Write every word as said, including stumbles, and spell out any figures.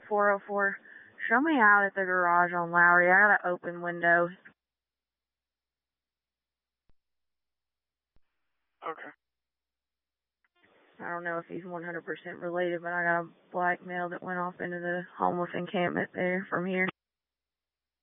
four oh four. Show me out at the garage on Lowry. I got an open window. Okay. I don't know if he's one hundred percent related, but I got a black male that went off into the homeless encampment there from here.